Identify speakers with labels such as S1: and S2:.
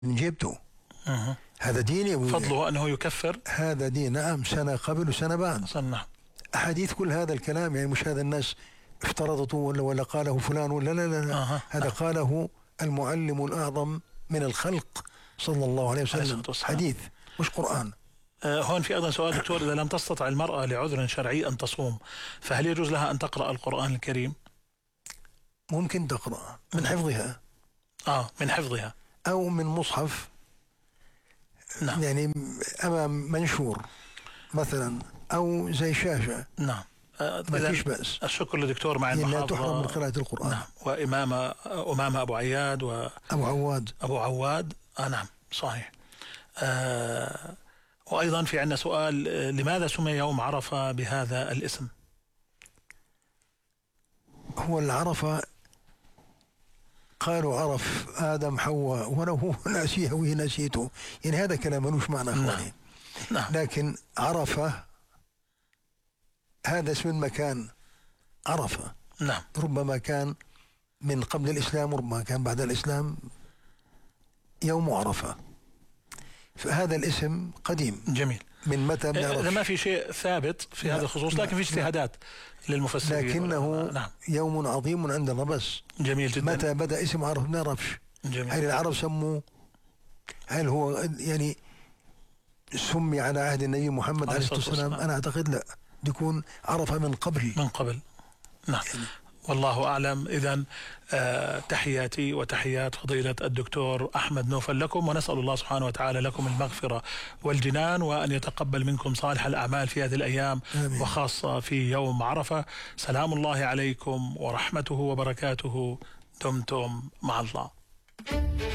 S1: من جيبته. هذا دين يا
S2: فضله أنه يكفر.
S1: هذا دين. نعم، سنة قبل وسنة بعد.
S2: نعم.
S1: أحاديث كل هذا الكلام، يعني مش هذا الناس افترضته ولا قاله فلان ولا لا. هذا قاله المعلم الأعظم من الخلق صلى الله عليه وسلم. حديث مش قرآن.
S2: هون في أيضا سؤال دكتور: إذا لم تستطع المرأة لعذر شرعي أن تصوم، فهل يجوز لها أن تقرأ القرآن الكريم؟
S1: ممكن تقرأ من حفظها.
S2: من حفظها
S1: أو من مصحف.
S2: نعم.
S1: يعني أمام منشور مثلا، أو زي شاشة.
S2: نعم.
S1: ما فيش بأس.
S2: الشكر للدكتور مع المحافظة.
S1: لا تحرم من قراءة القرآن.
S2: نعم. وأمامة أبو عياد أبو عواد. نعم صحيح. وأيضا في عندنا سؤال: لماذا سمي يوم عرفة بهذا الاسم؟
S1: هو العرفة قالوا عرف آدم حواء، وأنا هو ناسيه وهي نسيته، يعني هذا كلام ملوش معنى أخواني.
S2: نعم.
S1: لكن عرفة هذا اسم المكان. عرفة
S2: نعم.
S1: ربما كان من قبل الإسلام وربما كان بعد الإسلام يوم عرفة، فهذا الاسم قديم.
S2: جميل.
S1: من متى؟
S2: إذا ما في شيء ثابت في هذا الخصوص، لكن في اجتهادات للمفسرين.
S1: لكنه
S2: نعم.
S1: يوم عظيم عندنا بس.
S2: جميل جدا.
S1: متى بدأ اسم عرفة ما نعرفش.
S2: جميل.
S1: هل العرب سموه؟ هل هو يعني سمي على عهد النبي محمد عليه الصلاة والسلام؟ أنا أعتقد لا، يكون عرفة من قبل.
S2: نعم. والله أعلم. إذن تحياتي وتحيات فضيلة الدكتور أحمد نوفل لكم، ونسأل الله سبحانه وتعالى لكم المغفرة والجنان، وأن يتقبل منكم صالح الأعمال في هذه الأيام. آمين. وخاصة في يوم عرفة. سلام الله عليكم ورحمته وبركاته. دمتم مع الله.